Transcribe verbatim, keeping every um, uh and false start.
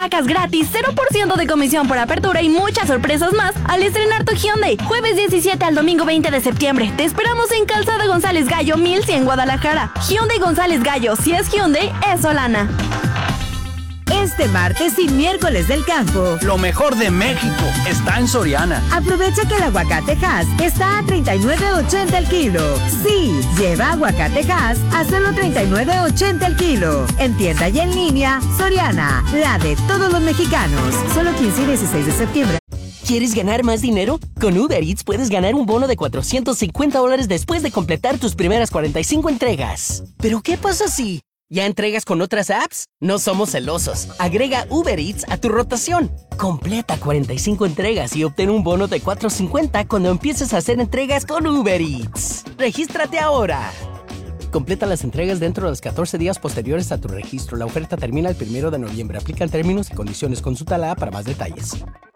sacas gratis, cero por ciento de comisión por apertura y muchas sorpresas más al estrenar tu Hyundai. Jueves diecisiete al domingo veinte de septiembre. Te esperamos en Calzada González Gallo mil cien Guadalajara. Hyundai González Gallo, si es Hyundai, es Solana. Este martes y miércoles del campo, lo mejor de México está en Soriana. Aprovecha que el aguacate Hass está a treinta y nueve ochenta el kilo. Sí, lleva aguacate Hass a solo treinta y nueve ochenta el kilo. En tienda y en línea, Soriana, la de todos los mexicanos. Solo quince y dieciséis de septiembre. ¿Quieres ganar más dinero? Con Uber Eats puedes ganar un bono de cuatrocientos cincuenta dólares después de completar tus primeras cuarenta y cinco entregas. ¿Pero qué pasa si ya entregas con otras apps? No somos celosos. Agrega Uber Eats a tu rotación. Completa cuarenta y cinco entregas y obtén un bono de cuatrocientos cincuenta cuando empieces a hacer entregas con Uber Eats. ¡Regístrate ahora! Completa las entregas dentro de los catorce días posteriores a tu registro. La oferta termina el primero de noviembre. Aplican términos y condiciones. Consulta la app para más detalles.